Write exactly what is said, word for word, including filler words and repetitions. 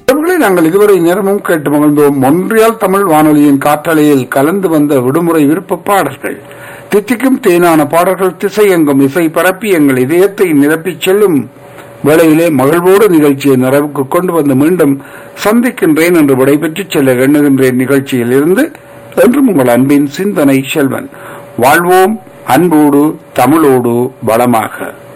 அவர்களை நாங்கள் இதுவரை நேரமும் கேட்டு மகிழ்ந்தோம். மொன்றியால் தமிழ் வானொலியின் காற்றலையில் கலந்து வந்த விடுமுறை விருப்ப பாடல்கள், தித்திக்கும் தேனான பாடல்கள், திசையெங்கும் இசை பரப்பி எங்கள் இதயத்தை நிரப்பிச் செல்லும் வேளையிலே மகிழ்வோடு நிகழ்ச்சியை நிறைவுக்கு கொண்டு வந்து மீண்டும் சந்திக்கின்றேன் என்று விடைபெற்று செல்ல எண்ணுகின்றேன். நிகழ்ச்சியில் இருந்து என்றும் உங்கள் அன்பின் சிந்தனை செல்வன். வாழ்வோம் அன்போடு தமிழோடு வளமாக.